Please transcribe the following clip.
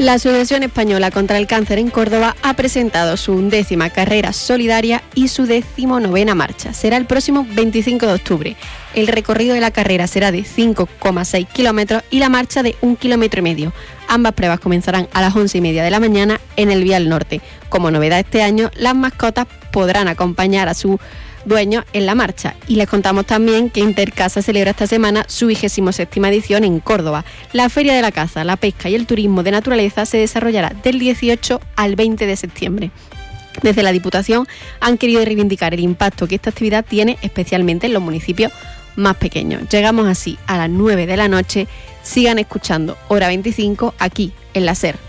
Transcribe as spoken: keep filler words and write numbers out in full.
La Asociación Española contra el Cáncer en Córdoba ha presentado su undécima carrera solidaria y su decimonovena marcha. Será el próximo veinticinco de octubre. El recorrido de la carrera será de cinco coma seis kilómetros y la marcha de un kilómetro y medio. Ambas pruebas comenzarán a las once y media de la mañana en el Vial Norte. Como novedad este año, las mascotas podrán acompañar a su dueños en la marcha. Y les contamos también que Intercasa celebra esta semana su vigésima séptima edición en Córdoba. La Feria de la Caza, la Pesca y el Turismo de Naturaleza se desarrollará del dieciocho al veinte de septiembre. Desde la Diputación han querido reivindicar el impacto que esta actividad tiene especialmente en los municipios más pequeños. Llegamos así a las nueve de la noche. Sigan escuchando Hora veinticinco aquí en la SER.